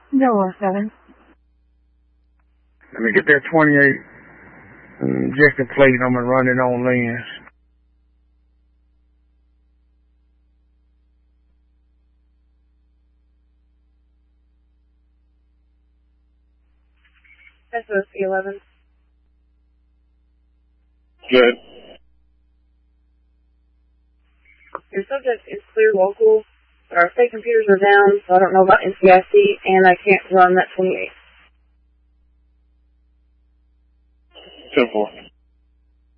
007. Let me get that 28 injector plate. I'm going to run it on lens. SOC 11. Good. Your subject is clear local, but our state computers are down, so I don't know about NCIC, and I can't run that 28. 10-4.